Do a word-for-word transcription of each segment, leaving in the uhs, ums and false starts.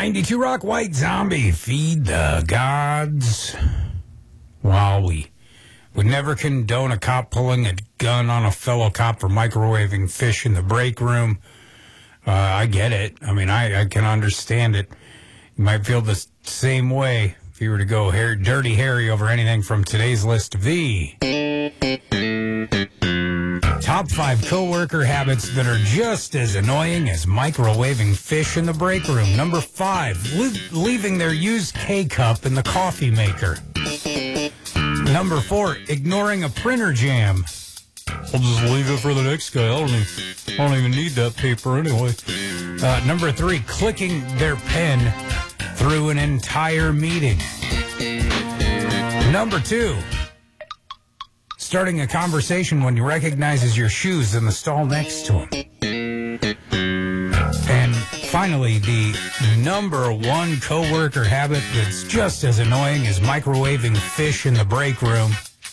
ninety-two Rock White Zombie, feed the gods. While we would never condone a cop pulling a gun on a fellow cop for microwaving fish in the break room. Uh, I get it. I mean, I, I can understand it. You might feel the same way if you were to go hair, Dirty Harry over anything from today's list of the top five coworker habits that are just as annoying as microwaving fish in the break room. Number five, li- leaving their used K-cup in the coffee maker. Number four, ignoring a printer jam. I'll just leave it for the next guy. I don't even, I don't even need that paper anyway. Uh, number three, clicking their pen through an entire meeting. Number two, starting a conversation when you recognizes your shoes in the stall next to him. And finally, the number one coworker habit that's just as annoying as microwaving fish in the break room.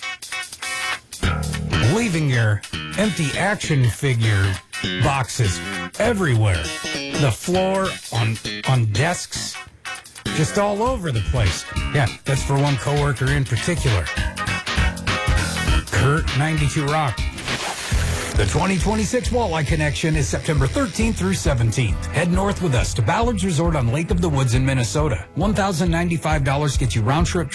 Leaving your empty action figure boxes everywhere. The floor, on on desks, just all over the place. Yeah, that's for one coworker in particular. Kurt, ninety-two Rock. The twenty twenty-six Walleye Connection is September thirteenth through seventeenth. Head north with us to Ballard's Resort on Lake of the Woods in Minnesota. one thousand ninety-five dollars gets you round trip